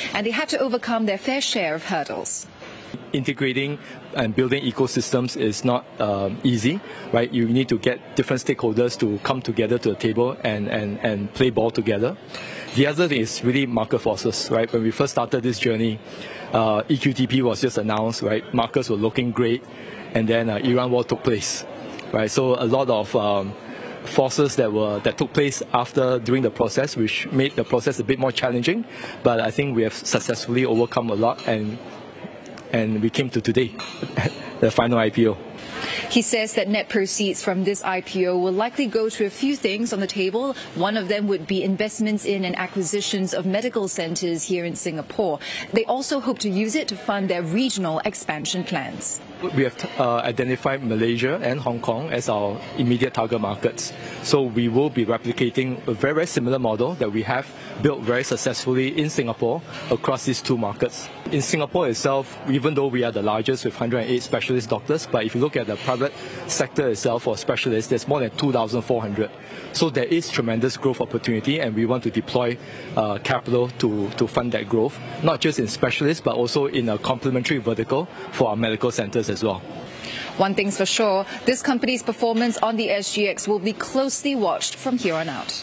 and they had to overcome their fair share of hurdles. Integrating and building ecosystems is not easy, right? You need to get different stakeholders to come together to the table and play ball together. The other thing is really market forces, right? When we first started this journey, EQTP was just announced, right? Markets were looking great, and then Iran war took place, right? So a lot of forces that took place during the process, which made the process a bit more challenging. But I think we have successfully overcome a lot, and we came to today, the final IPO. He says that net proceeds from this IPO will likely go to a few things on the table. One of them would be investments in and acquisitions of medical centers here in Singapore. They also hope to use it to fund their regional expansion plans. We have identified Malaysia and Hong Kong as our immediate target markets. So we will be replicating a very, very similar model that we have built very successfully in Singapore across these two markets. In Singapore itself, even though we are the largest with 108 specialist doctors, but if you look at the private sector itself for specialists, there's more than 2,400. So there is tremendous growth opportunity, and we want to deploy capital to fund that growth, not just in specialists, but also in a complementary vertical for our medical centers as well. One thing's for sure, this company's performance on the SGX will be closely watched from here on out.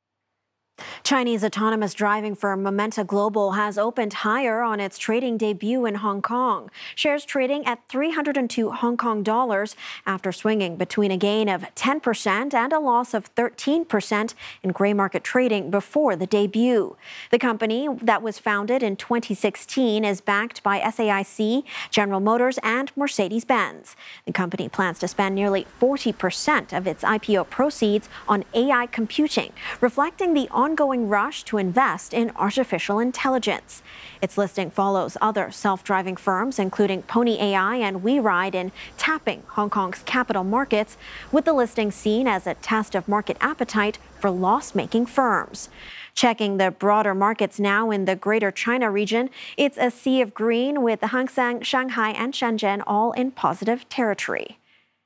Chinese autonomous driving firm Momenta Global has opened higher on its trading debut in Hong Kong. Shares trading at 302 Hong Kong dollars after swinging between a gain of 10% and a loss of 13% in grey market trading before the debut. The company that was founded in 2016 is backed by SAIC, General Motors and Mercedes-Benz. The company plans to spend nearly 40% of its IPO proceeds on AI computing, reflecting the ongoing rush to invest in artificial intelligence. Its listing follows other self-driving firms, including Pony AI and WeRide, in tapping Hong Kong's capital markets, with the listing seen as a test of market appetite for loss-making firms. Checking the broader markets now in the Greater China region, it's a sea of green, with the Hang Seng, Shanghai and Shenzhen all in positive territory.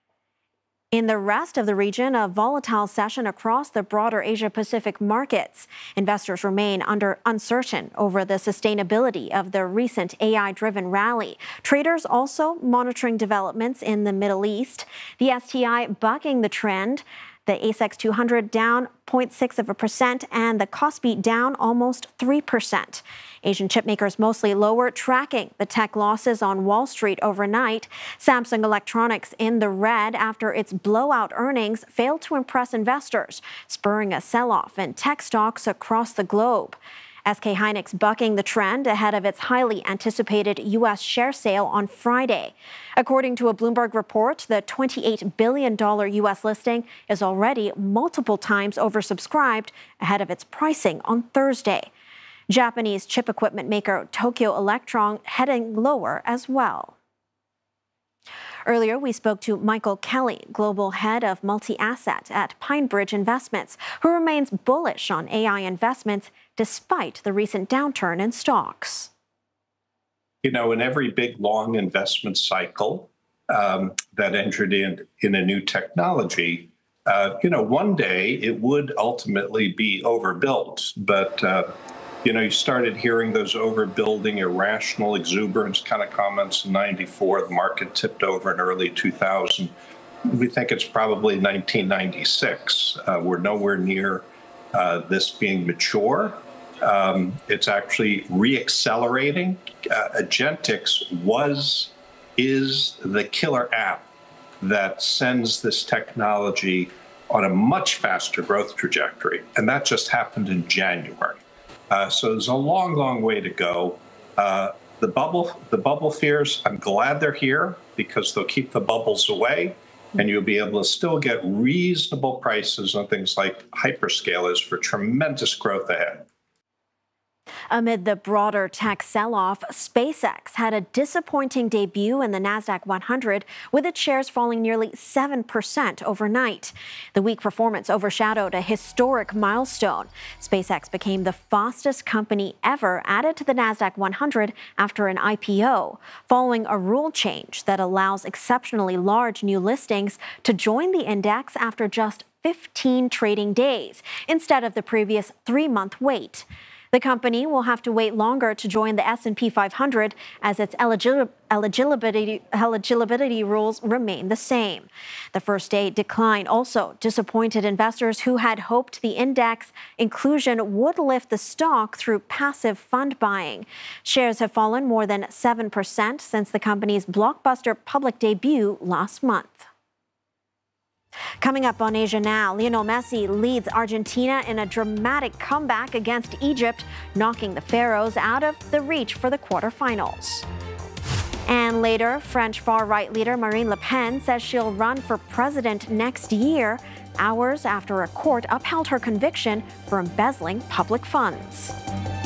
In the rest of the region, a volatile session across the broader Asia-Pacific markets. Investors remain uncertain over the sustainability of the recent AI-driven rally. Traders also monitoring developments in the Middle East. The STI bucking the trend. The ASX 200 down 0.6%, and the Kospi down almost 3%. Asian chipmakers mostly lower, tracking the tech losses on Wall Street overnight. Samsung Electronics in the red after its blowout earnings failed to impress investors, spurring a sell-off in tech stocks across the globe. SK Hynix bucking the trend ahead of its highly anticipated U.S. share sale on Friday. According to a Bloomberg report, the $28 billion U.S. listing is already multiple times oversubscribed ahead of its pricing on Thursday. Japanese chip equipment maker Tokyo Electron heading lower as well. Earlier, we spoke to Michael Kelly, Global Head of Multi-Asset at PineBridge Investments, who remains bullish on AI investments despite the recent downturn in stocks. You know, in every big, long investment cycle that entered in a new technology, one day it would ultimately be overbuilt. But you started hearing those overbuilding, irrational exuberance kind of comments in '94. The market tipped over in early 2000. We think it's probably 1996. We're nowhere near this being mature. It's actually reaccelerating. Agentix is the killer app that sends this technology on a much faster growth trajectory. And that just happened in January. So there's a long, long way to go. The bubble fears, I'm glad they're here because they'll keep the bubbles away, and you'll be able to still get reasonable prices on things like hyperscalers for tremendous growth ahead. Amid the broader tech sell-off, SpaceX had a disappointing debut in the Nasdaq 100, with its shares falling nearly 7% overnight. The weak performance overshadowed a historic milestone. SpaceX became the fastest company ever added to the Nasdaq 100 after an IPO, following a rule change that allows exceptionally large new listings to join the index after just 15 trading days, instead of the previous 3-month wait. The company will have to wait longer to join the S&P 500 as its eligibility rules remain the same. The first day decline also disappointed investors who had hoped the index inclusion would lift the stock through passive fund buying. Shares have fallen more than 7% since the company's blockbuster public debut last month. Coming up on Asia Now, Lionel Messi leads Argentina in a dramatic comeback against Egypt, knocking the Pharaohs out of the reach for the quarterfinals. And later, French far-right leader Marine Le Pen says she'll run for president next year, hours after a court upheld her conviction for embezzling public funds.